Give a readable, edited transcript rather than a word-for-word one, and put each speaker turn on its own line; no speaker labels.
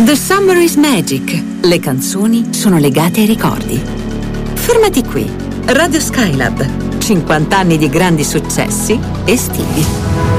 The Summer is Magic. Le canzoni sono legate ai ricordi. Fermati qui. Radio Skylab. 50 anni di grandi successi estivi.